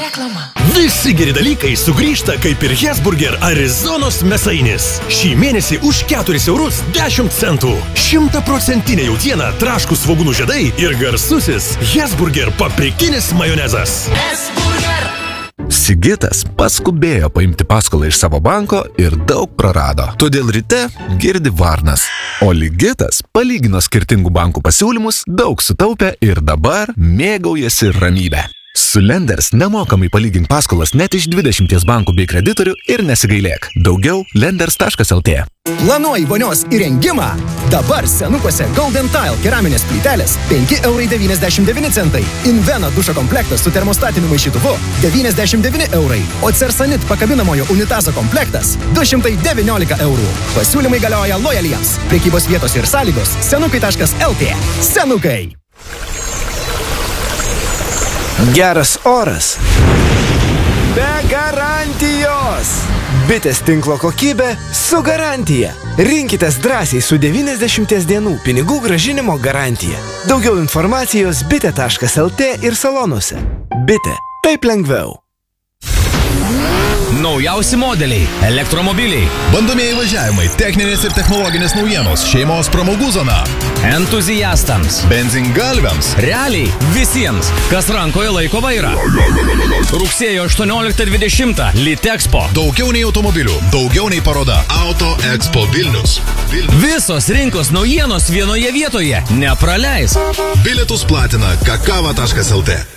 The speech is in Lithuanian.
Reklama. Visi geri dalykai sugrįžta kaip ir Hesburger Arizonos mėsainis. Šį mėnesį už 4 eurus 10 centų. 100% jautiena, traškūs svogūnų žiedai ir garsusis Hesburger paprikinis majonezas. Hesburger. Sigitas paskubėjo paimti paskolą iš savo banko ir daug prarado. Todėl ryte girdi varnas. O Ligitas palygino skirtingų bankų pasiūlymus, daug sutaupė ir dabar mėgaujasi ramybę. Su Lenders nemokamai palygink paskolas net iš 20 bankų bei kreditorių ir nesigailėk. Daugiau lenders.lt. Planuoji vonios įrengimą? Dabar senukuose Golden Tile keraminės plytelės 5,99 €. Invena dušo komplektas su termostatiniu maišytuvu 99 €. O Cersanit pakabinamojo unitazo komplektas 219 €. Pasiūlymai galioja lojaliems. Prekybos vietos ir sąlygos senukai.lt. Senukai. Geras oras. Be garantijos. Bitės tinklo kokybė su garantija. Rinkitės drąsiai su 90 dienų pinigų grąžinimo garantija. Daugiau informacijos bitė.lt ir salonuose. Bitė. Taip lengviau. Naujausi modeliai, elektromobiliai, bandomieji važiavimai, techninės ir technologinės naujienos, šeimos pramogų zona, entuziastams, benzingalviams, realiai visiems, kas rankoje laiko vairą. Rugsėjo 18-20 Litexpo. Daugiau nei automobilių, daugiau nei paroda. Auto Expo Vilnius. Visos rinkos naujienos vienoje vietoje. Nepraleisk. Bilietus platina kakava.lt.